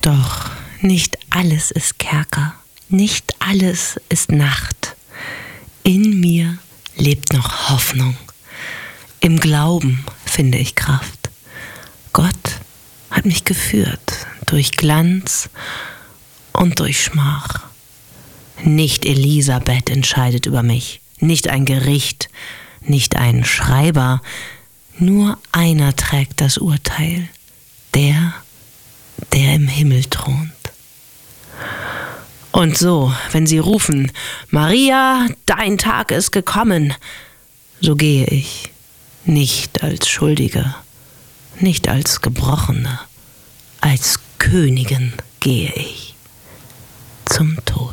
Doch nicht alles ist Kerker, nicht alles ist Nacht. In mir lebt noch Hoffnung. Im Glauben finde ich Kraft. Gott hat mich geführt durch Glanz und durch Schmach. Nicht Elisabeth entscheidet über mich, nicht ein Gericht, nicht ein Schreiber, nur einer trägt das Urteil, der im Himmel thront. Und so, wenn sie rufen, Maria, dein Tag ist gekommen, so gehe ich, nicht als Schuldige, nicht als Gebrochene, als Königin gehe ich zum Tod.